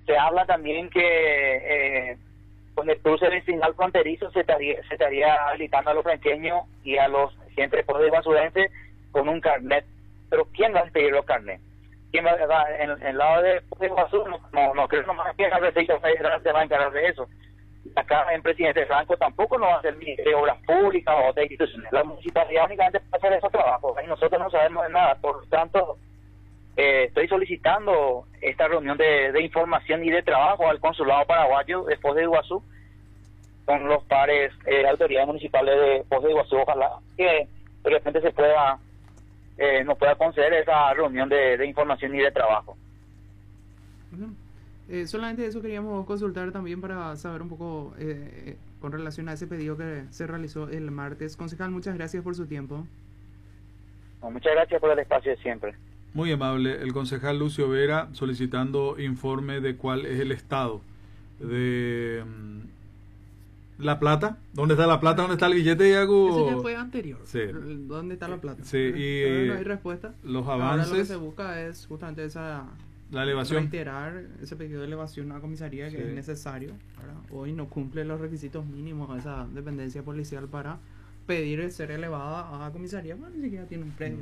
Se habla también que con el cruce vecinal fronterizo se estaría habilitando a los franqueños y a los residentes de Foz de Iguazú con un carnet. Pero ¿quién va a pedir los carnets? ¿Quién va en el lado de Foz de Iguazú? No creo nomás que la Receta Federal se va a encargar de eso. Acá en Presidente Franco tampoco no va a ser el Ministerio de Obras Públicas o de instituciones. La municipalidad únicamente va a hacer esos trabajos y nosotros no sabemos de nada. Por lo tanto, estoy solicitando esta reunión de información y de trabajo al Consulado Paraguayo de Foz de Iguazú con los pares autoridades municipales de Foz de Iguazú. Ojalá que de repente se pueda nos pueda conceder esa reunión de información y de trabajo. Solamente eso queríamos consultar también para saber un poco con relación a ese pedido que se realizó el martes. Concejal, muchas gracias por su tiempo. Muchas gracias por el espacio de siempre. Muy amable, el concejal Lucio Vera solicitando informe de cuál es el estado de La Plata. ¿Dónde está La Plata? ¿Dónde está el billete, Iago? Ese ya fue anterior. Sí. ¿Dónde está La Plata? Sí, y no hay respuesta. Los avances. Ahora lo que se busca es justamente la elevación. Reiterar ese pedido de elevación a comisaría que es necesario. ¿Verdad? Hoy no cumple los requisitos mínimos de esa dependencia policial para pedir ser elevada a comisaría. Bueno, ni siquiera tiene un premio.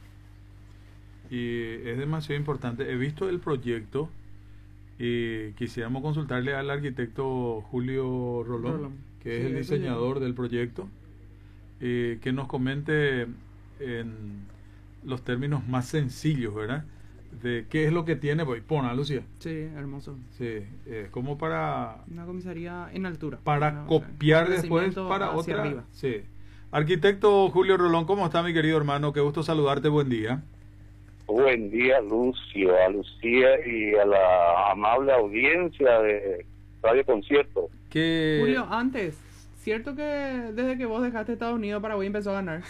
Y es demasiado importante. He visto el proyecto y quisiéramos consultarle al arquitecto Julio Rolón, que es el diseñador del proyecto, que nos comente en los términos más sencillos, ¿verdad? De qué es lo que tiene, pues pon, Lucía. Sí, hermoso. Sí, como para una comisaría en altura. Para copiar después para otra. Arriba. Sí. Arquitecto Julio Rolón, ¿cómo está, mi querido hermano? Qué gusto saludarte, buen día. Buen día, Lucio, a Lucía y a la amable audiencia de Radio Concierto. Julio, antes, ¿cierto que desde que vos dejaste Estados Unidos, Paraguay empezó a ganar?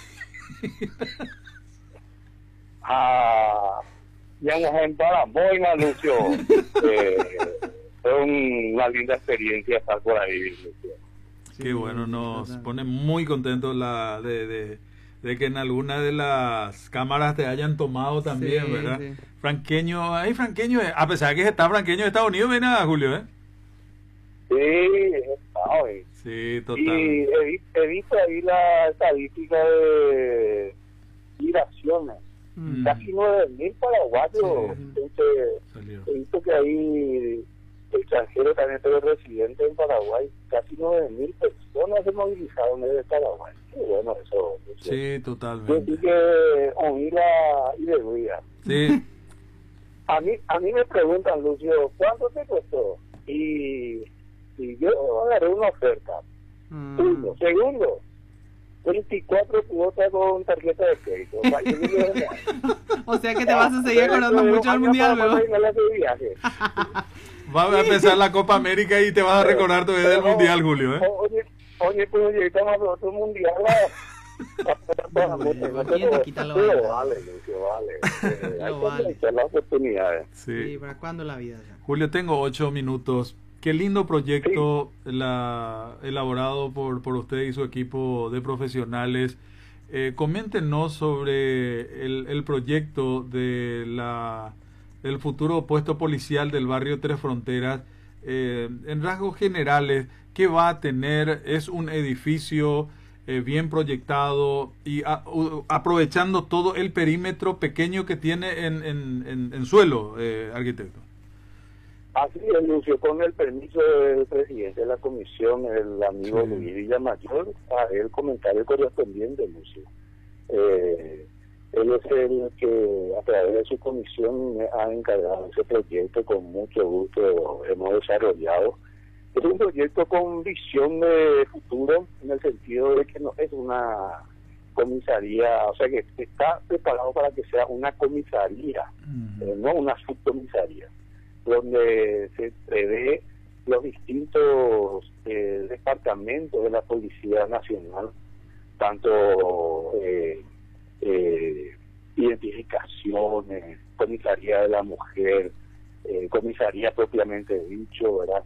Ya nos en Paraboina, Lucio. Fue una linda experiencia estar por ahí, Lucio. Qué bueno, nos pone muy contentos de que en alguna de las cámaras te hayan tomado también, ¿verdad? Sí. Franqueño, a pesar de que está franqueño de Estados Unidos, ven a Julio, ¿eh? Sí, sí, total. Y he visto ahí la estadística de migraciones. Casi 9.000 paraguayos. He visto que hay extranjeros también, pero residentes en Paraguay. Casi 9.000 personas se movilizaron desde Paraguay. Qué bueno eso. Sí, totalmente. Yo sí que oí la idea. Sí. A mí me preguntan, Lucio, ¿cuánto te costó? Y yo agarré una oferta. Uno. Segundo, 24 cuotas con tarjeta de crédito. O sea que te vas a seguir acordando mucho del mundial, ¿verdad? Va a empezar la Copa América y te vas a recordar todavía del mundial, Julio, ¿eh? Oye, pues estamos a otro mundial. Vale, Lucio, vale. Hay que aprovechar las oportunidades. Sí, ¿para cuándo la vida? Julio, tengo 8 minutos. Qué lindo proyecto elaborado por usted y su equipo de profesionales. Coméntenos sobre el proyecto del futuro puesto policial del barrio Tres Fronteras. En rasgos generales, ¿qué va a tener? ¿Es un edificio bien proyectado y aprovechando todo el perímetro pequeño que tiene en suelo, arquitecto? Así es, Lucio, con el permiso del presidente de la comisión, el amigo Luis Villamayor, haré el comentario correspondiente, Lucio. Él es el que a través de su comisión me ha encargado ese proyecto, con mucho gusto hemos desarrollado. Es un proyecto con visión de futuro, en el sentido de que no es una comisaría, o sea que está preparado para que sea una comisaría, no una subcomisaría, donde se prevé los distintos departamentos de la Policía Nacional, tanto identificaciones, comisaría de la mujer, comisaría propiamente dicho, ¿verdad?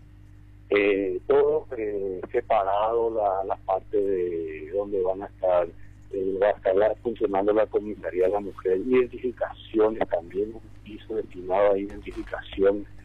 Todo separado, la parte de donde va a estar funcionando la comisaría de la mujer, identificaciones también, un piso destinado a identificación